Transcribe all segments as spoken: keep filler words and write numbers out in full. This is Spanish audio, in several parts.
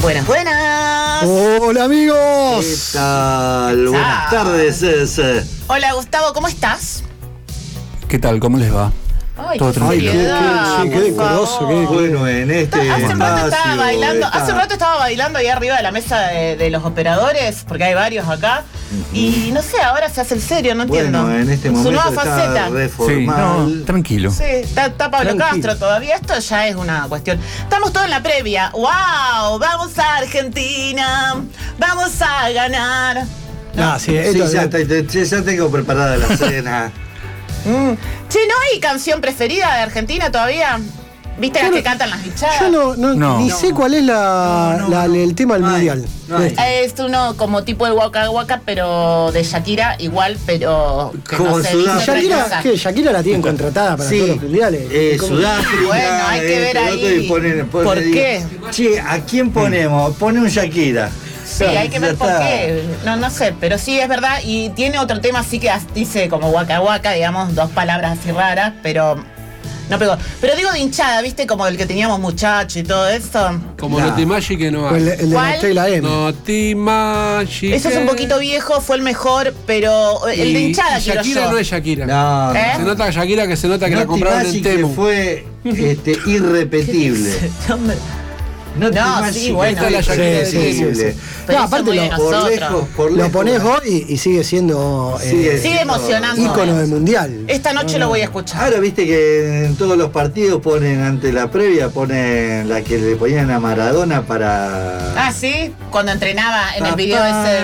Buenas, buenas. Hola, amigos. ¿Qué tal? Buenas tardes. Ese. Hola, Gustavo, ¿cómo estás? ¿Qué tal? ¿Cómo les va? Ay, Todo qué tranquilo. seriedad, Qué- qué- qué por decoroso, favor. qué- Bueno, en este Hace un rato estaba espacio bailando, está- hace un rato estaba bailando ahí arriba de la mesa de, de los operadores, porque hay varios acá. Y no sé, ahora se hace el serio, no entiendo. Bueno, en este Su momento nueva está faceta. Sí, reformal. no, tranquilo. Sí, está, está Pablo Tranquilo. Castro todavía. Esto ya es una cuestión. Estamos todos en la previa. ¡Wow! Vamos a Argentina. Vamos a ganar. Ah, sí, Sí, esto- ya, te- te- ya tengo preparada la cena. Mm. Che, ¿no hay canción preferida de Argentina todavía? ¿Viste Yo las no- que cantan las hinchadas? Yo no, no, No. ni No. sé cuál es la, No, no, la- no. el tema del No hay, mundial. no hay. Es uno como tipo el Waka Waka, pero de Shakira, igual, pero que Como no se Sudáfrica. dice otra Shakira, cosa. ¿qué? Shakira la tienen contratada para Sí, todos los mundiales. eh, ¿Cómo? Sudáfrica. Bueno, hay que ver este, otro, ahí y ponen- ponen- por digo, qué. Che, ¿a quién ponemos? Pone un Shakira. Sí, hay que Ya ver por está. qué. No, no sé, pero sí es verdad. Y tiene otro tema así que as- dice como Waka Waka, digamos, dos palabras así raras, pero no pegó. Pero digo de hinchada, ¿viste? Como el que teníamos muchacho y todo eso. Como Nah. no te Magic que no O el, hay. el de ¿Cuál? Noctela M. No te Magic. Eso es un poquito viejo, fue el mejor, pero el de Y- hinchada y quiero Shakira yo. no es Shakira. No, ¿Eh? Se nota Shakira que se nota que la Nati compraron en Magic, que Temu. fue este, irrepetible. Hombre. Nati No, Magic sí, bueno. Está la Shakira Sí, de sí, sí, Temu. sí. Pero No, eso aparte muy lo- de Por nosotros. lejos, por Lo lejos. pones vos y, y sigue siendo eh, Sigue Sigue siendo emocionando. ícono del mundial. Esta noche lo voy a escuchar. Ahora viste que en todos los partidos ponen ante la previa, ponen la que le ponían a Maradona para. Ah, sí, cuando entrenaba en el video ese.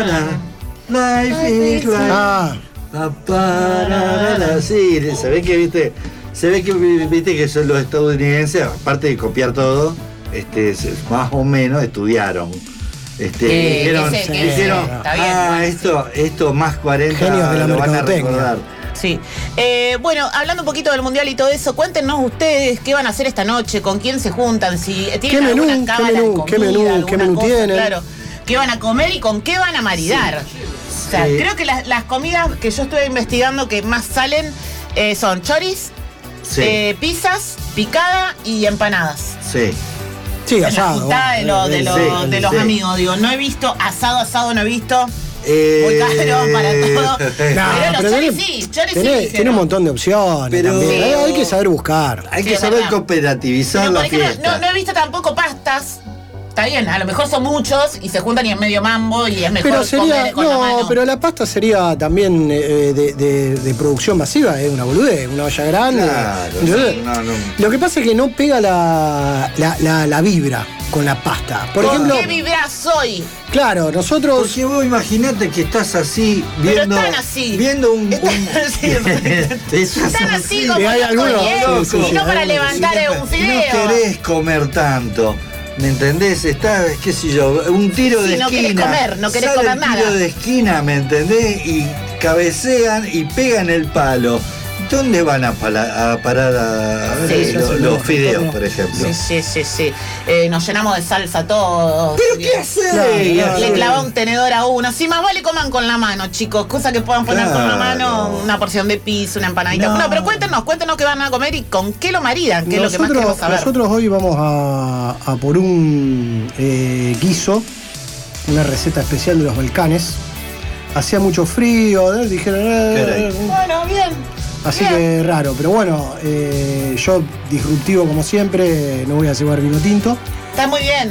Life is life. Ah, Pa, pararara. Sí, se ve que viste, se ve que viste que son los estadounidenses, aparte de copiar todo, este, se- más o menos estudiaron. Este, Eh, dijeron, ese- que dijeron, ese, está bien, ah, bueno, esto, esto más cuarenta Genios de la lo van a mercadotecnia. recordar. Sí. Eh, bueno, hablando un poquito del mundial y todo eso, cuéntenos ustedes qué van a hacer esta noche, con quién se juntan, si tienen ¿Qué menú? alguna ¿Qué cámara de menú? comida, ¿Qué menú? alguna ¿Qué menú cosa, tienen? Claro. ¿Qué van a comer y con qué van a maridar? O sea, Sí. creo que las, las comidas que yo estuve investigando que más salen eh, son choris, Sí, eh, pizzas, picada y empanadas. sí. sí, En la asado. juntada de, los- de, Sí, los- sí, de los sí. amigos, digo, no he visto asado, asado no he visto. Eh, Muy caro para todo. No, Pero los pero choris tenés- sí, choris sí. Tenés- dijeron. tiene un montón de opciones. Pero- también. Sí. Hay, hay que saber buscar. Hay Sí, que es saber verdad. cooperativizar Pero, por la ejemplo, fiesta. no, no he visto tampoco pastas. Está bien, a lo mejor son muchos y se juntan y en medio mambo y es mejor Pero sería, comer con la no, mano. pero la pasta sería también eh, de, de- de producción masiva, es una boludez, una olla grande. Claro, Entonces, sí, no, no. Lo que pasa es que no pega la, la, la- la vibra con la pasta. Por ¿Con ejemplo, qué vibras hoy? claro, nosotros. Porque vos imaginate que estás así Pero viendo. están así. Viendo un. Están un- así, Estás Están así como Y hay los algunos, corrientes, sí, sí, sí, no hay para algunos. levantar no, un fideo. No querés comer tanto. ¿Me entendés? Está, qué sé yo, un tiro Sí, de no esquina. querés comer, no querés Sale comer el nada. tiro de esquina, ¿me entendés? Y cabecean y pegan el palo. ¿Dónde van a, pala- a parar a, Sí, eh, sí, lo- sí, los sí, fideos, sí. por ejemplo? Sí, sí, sí, sí. Eh, nos llenamos de salsa todos. ¿Pero qué haces? Claro, Le clava un tenedor a uno. Sí, más vale coman con la mano, chicos. Cosa que puedan poner con la Claro. mano, una porción de pizza, una empanadita. No. No. pero cuéntenos, cuéntenos qué van a comer y con qué lo maridan, que es lo que más nosotros, queremos saber. nosotros hoy vamos a, a por un eh, guiso, una receta especial de los Balcanes. Hacía mucho frío, ¿eh? dijeron. eh, Caray. eh, Bueno, bien. Así Bien. que raro, pero bueno, eh, yo disruptivo como siempre, no voy a llevar vino tinto. Está muy bien.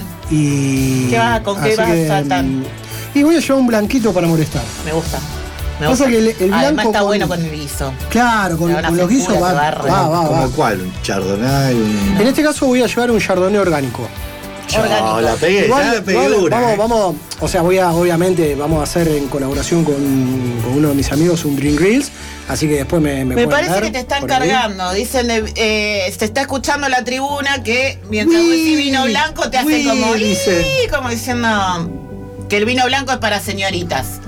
Y. ¿Qué vas- con qué así vas a que, saltar? mm, Y voy a llevar un blanquito para molestar. Me gusta. Me Pasa gusta. que el- el Además blanco está con- bueno con el guiso. Claro, con, Me da una con los guisos frescura, va, te va, va va, va. ¿Como cuál? ¿Un chardonnay? Un... En este caso voy a llevar un chardonnay orgánico. Orgánico. No, la pegué, ya la pegué igual, una, vamos, eh. vamos, o sea, voy a, obviamente, vamos a hacer en colaboración con, con uno de mis amigos un Dream Reels, así que después me Me, Me pueden parece ver que te están por ahí. cargando. Dicen, eh, eh, se está escuchando la tribuna que mientras Uy, decís vino blanco te hace uy, como, dice. "Ih", como diciendo que el vino blanco es para señoritas.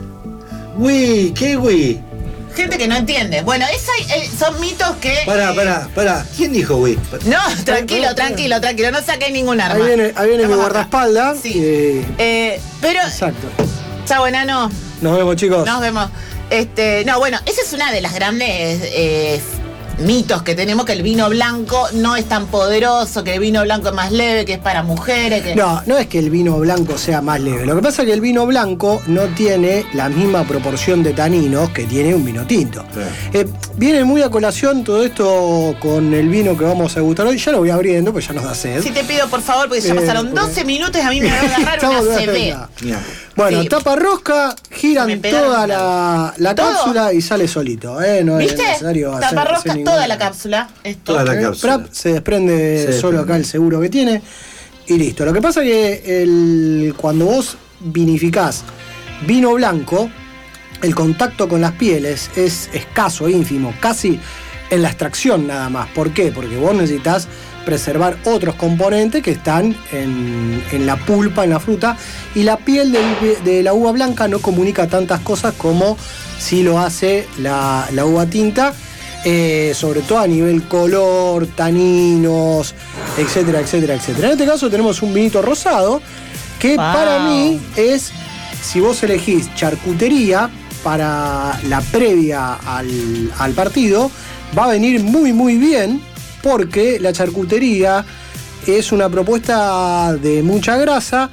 Uy, ¿qué güey? Gente que no entiende. Bueno, esa, eh, son mitos que. Pará, eh, pará, pará. ¿Quién dijo güey? No, tranquilo, tranquilo, tranquilo. No saqué ningún arma. Ahí viene, ahí viene mi Estamos acá. guardaespaldas. Sí. eh, Eh, pero. exacto. Chao, enano. Nos vemos, chicos. Nos vemos. Este, no, bueno, esa es una de las grandes eh, mitos que tenemos, que el vino blanco no es tan poderoso, que el vino blanco es más leve, que es para mujeres. Que... No, no es que el vino blanco sea más leve. Lo que pasa es que el vino blanco no tiene la misma proporción de taninos que tiene un vino tinto. Sí. Eh, viene muy a colación todo esto con el vino que vamos a degustar hoy. Ya lo voy abriendo, pues ya nos da sed. Sí, te pido por favor, porque ya pasaron eh, porque... doce minutos, a mí me va a agarrar una C B. Bueno, sí. Tapa rosca, giran toda la, la cápsula y sale solito. ¿eh? No ¿Viste? Es necesario hacer, Tapa rosca, hacer toda la cápsula. Esto. Toda la cápsula. Prap se desprende sí, solo acá el seguro que tiene y listo. Lo que pasa es que el, cuando vos vinificás vino blanco, el contacto con las pieles es escaso, ínfimo, casi en la extracción nada más. ¿Por qué? Porque vos necesitas preservar otros componentes que están en, en la pulpa, en la fruta, y la piel de, de la uva blanca no comunica tantas cosas como si lo hace la, la uva tinta, eh, sobre todo a nivel color, taninos, etcétera, etcétera, etcétera. En este caso tenemos un vinito rosado que wow. para mí es, si vos elegís charcutería para la previa al, al partido, va a venir muy muy bien, porque la charcutería es una propuesta de mucha grasa.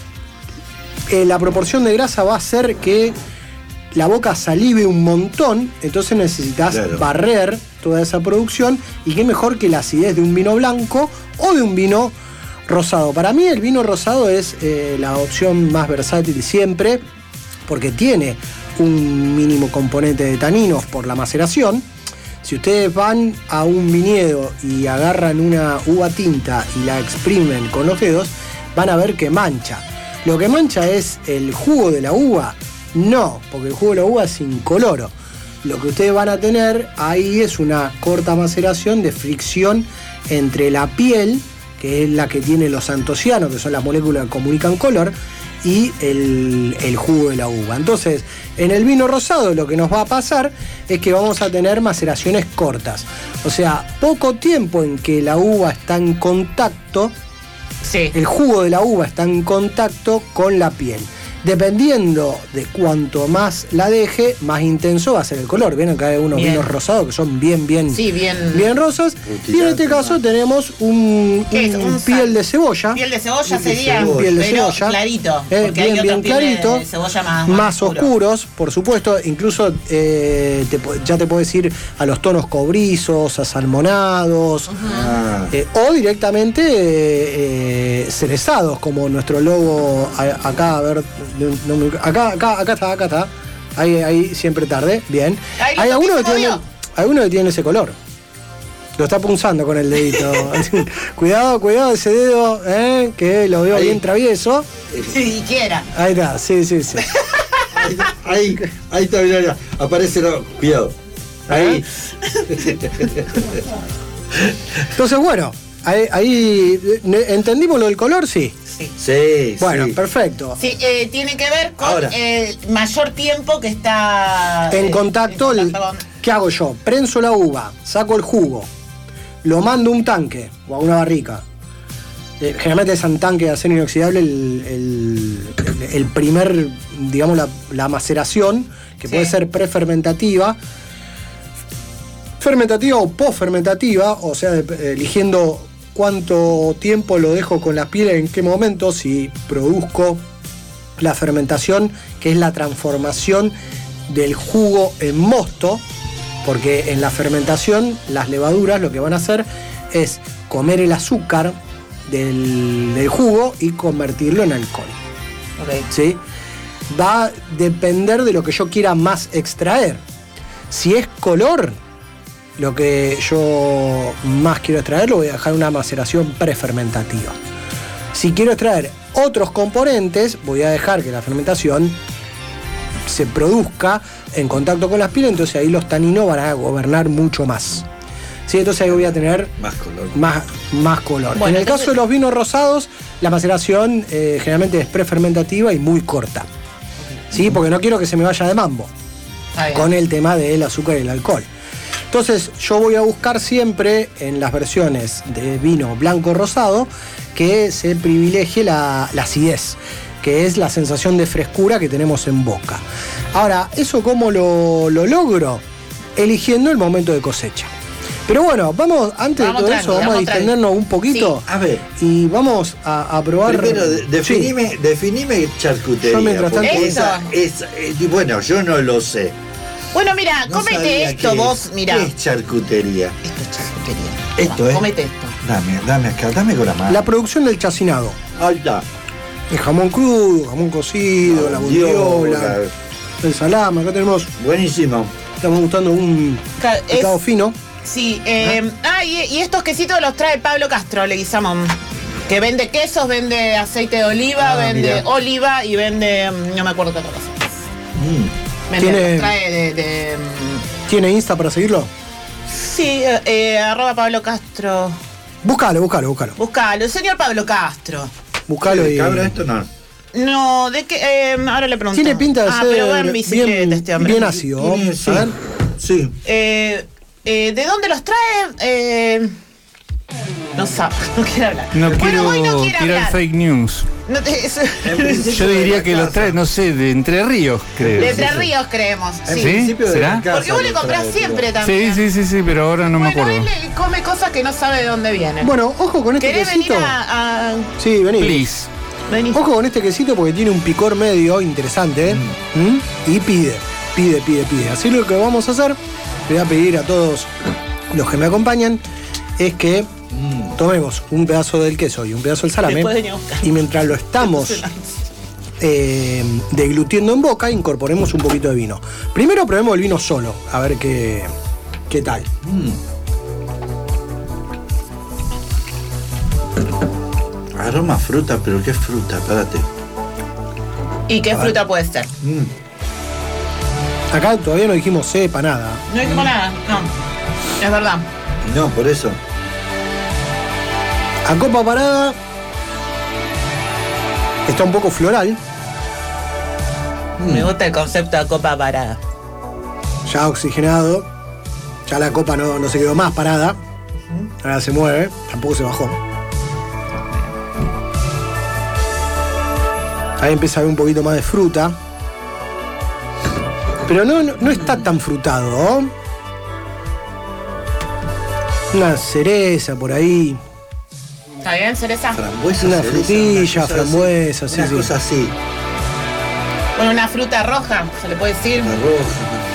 Eh, la proporción de grasa va a hacer que la boca salive un montón, entonces necesitas claro. barrer toda esa producción, y qué mejor que la acidez de un vino blanco o de un vino rosado. Para mí el vino rosado es eh, la opción más versátil siempre, porque tiene un mínimo componente de taninos por la maceración. Si ustedes van a un viñedo y agarran una uva tinta y la exprimen con los dedos, van a ver que mancha. ¿Lo que mancha es el jugo de la uva? No, porque el jugo de la uva es incoloro. Lo que ustedes van a tener ahí es una corta maceración de fricción entre la piel, que es la que tiene los antocianos, que son las moléculas que comunican color, y el, el jugo de la uva. Entonces, en el vino rosado lo que nos va a pasar es que vamos a tener maceraciones cortas. O sea, poco tiempo en que la uva está en contacto, sí. el jugo de la uva está en contacto con la piel. Dependiendo de cuánto más la deje, más intenso va a ser el color. Vieron que hay unos bien. vinos rosados que son bien, bien, sí, bien, bien rosas. Y en este caso tenemos un, un, un piel de cebolla. Piel de cebolla sería un piel de pero cebolla. clarito. Eh, bien, bien clarito. De cebolla más, más, más oscuro. oscuros, por supuesto. Incluso eh, te, ya te puedes ir a los tonos cobrizos, asalmonados. Uh-huh. ah. eh, o directamente eh, cerezados, como nuestro logo a, acá, a ver. No, no, acá, acá, acá está, acá está. Ahí, ahí siempre tarde, bien. Ahí hay algunos que tienen, algunos que tienen ese color. Lo está punzando con el dedito. Cuidado, cuidado ese dedo, ¿eh? Que lo veo ahí. Bien travieso. Si quiera. Ahí está, sí, sí, sí. Ahí, ahí, ahí está, mirá, mirá. Aparece la. Cuidado. Ahí. Entonces, bueno, ahí, ahí entendimos lo del color, sí. Sí. Sí, bueno, sí. perfecto. Sí, eh, tiene que ver con el mayor tiempo que está en eh, contacto. En el, con... ¿Qué hago yo? Prenso la uva, saco el jugo, lo mando a un tanque o a una barrica. Eh, generalmente es un tanque de acero inoxidable el, el, el primer, digamos, la, la maceración, que sí. puede ser prefermentativa, fermentativa o postfermentativa, o sea, de, eligiendo cuánto tiempo lo dejo con las pieles, en qué momento, si produzco la fermentación, que es la transformación del jugo en mosto, porque en la fermentación las levaduras lo que van a hacer es comer el azúcar del, del jugo y convertirlo en alcohol. Okay. ¿Sí? Va a depender de lo que yo quiera más extraer. Si es color, lo que yo más quiero extraer, lo voy a dejar una maceración prefermentativa. Si quiero extraer otros componentes, voy a dejar que la fermentación se produzca en contacto con las pieles, entonces ahí los taninos van a gobernar mucho más. ¿Sí? Entonces ahí voy a tener más color. Más, más color. Bueno, en el entonces... caso de los vinos rosados, la maceración eh, generalmente es prefermentativa y muy corta. ¿Sí? Porque no quiero que se me vaya de mambo con el tema del azúcar y el alcohol. Entonces yo voy a buscar siempre en las versiones de vino blanco rosado que se privilegie la, la acidez, que es la sensación de frescura que tenemos en boca. Ahora, ¿eso cómo lo, lo logro? Eligiendo el momento de cosecha. Pero bueno, vamos, antes Vamos de todo tranqui, eso, vamos, vamos a distendernos un poquito A ver, y vamos a, a probar. primero, de- definime, Sí. definime charcutería. Yo mientras porque tanto- esa, esa- eh, bueno, yo no lo sé. Bueno, mira, No cómete sabía esto qué vos, es. mira. ¿Qué es charcutería? Esto es charcutería. Esto Toma, es. Cómete esto. Dame, dame acá, dame con la mano. La producción del chacinado. Ahí está. El jamón crudo, jamón cocido, la bondiola, Bondiola. el salame. Acá tenemos, Buenísimo. estamos gustando un Ca- es- picado fino. Sí, eh, ah, y, y estos quesitos los trae Pablo Castro, Leguizamón. Que vende quesos, vende aceite de oliva, Ah, vende mira. oliva y vende. mm, No me acuerdo qué otra cosa. Mm. Vende, Tiene- los trae de. de, mm, ¿Tiene Insta para seguirlo? sí, eh, eh, arroba Pablo Castro. Búscalo, búscalo, búscalo. Buscalo, el señor Pablo Castro. Búscalo y. ¿Cabra esto? No. No, de que. Eh, ahora le pregunto. Tiene pinta de ah, ser pero va en bicicleta bien, este hombre. bien ácido. Tiene- sí. A ver. Sí. Eh, eh, ¿De dónde los trae? Eh, no sabe, no quiere hablar. No Bueno, quiero hoy no quiere tirar hablar. fake news. No te- eso- Yo diría que los trae, no sé, de Entre Ríos, creo. de Entre Ríos creemos, En sí. ¿Sí? principio de ¿Será? la casa Porque vos le lo comprás trae, siempre pero- también. Sí, sí, sí, sí, pero ahora no me Bueno, acuerdo. él le come cosas que no sabe de dónde vienen. Bueno, ojo con este ¿Querés venir quesito. a, a- Sí, vení. Please. vení? Ojo con este quesito porque tiene un picor medio interesante, ¿eh? ¿Mm? Y pide, pide, pide, pide. Así lo que vamos a hacer, le voy a pedir a todos los que me acompañan, es que Mm. tomemos un pedazo del queso y un pedazo del salame. Después venía a buscar. Y mientras lo estamos eh, deglutiendo en boca, incorporemos un poquito de vino. Primero probemos el vino solo, a ver qué, qué tal. Mm. Aroma a fruta, pero ¿qué fruta? Espérate. ¿Y qué fruta puede ser? Mm. Acá todavía no dijimos cepa, nada. No hay como nada, no. Es verdad. No, por eso. A copa parada está un poco floral, Me gusta el concepto de copa parada. ya oxigenado, ya la copa no, no se quedó más parada, ahora se mueve, tampoco se bajó. Ahí empieza a haber un poquito más de fruta, pero no, no, no está tan frutado, ¿no? Una cereza por ahí, ¿Está bien, cereza? Frambuesa, Una cereza, frutilla, cosa frambuesa, así, sí, una sí. cosa así. Bueno, una fruta roja, se le puede decir. La roja.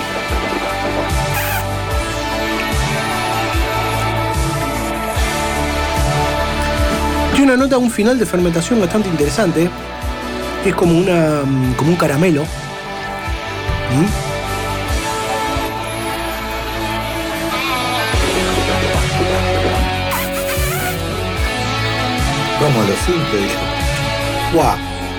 tiene una nota, un final de fermentación bastante interesante, que es como, una, mm, como un caramelo. ¿Mm? Como lo simple, dijo. Guau.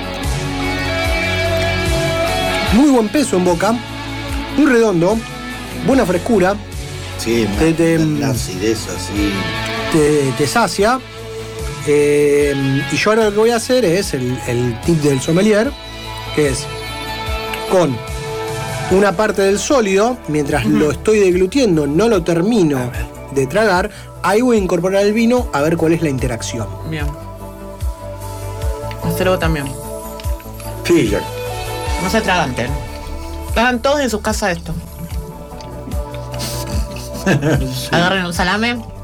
Muy buen peso en boca, muy redondo, buena frescura, Sí, Te- una, te- una acidez así. te, te sacia. Eh, y yo ahora lo que voy a hacer es el, el tip del sommelier, que es con una parte del sólido, mientras lo estoy deglutiendo, no lo termino de tragar, ahí voy a incorporar el vino a ver cuál es la interacción. Bien. Hacelo vos también. Sí, ya. No se traganten. Hagan todos en sus casas esto. Agarren un salame,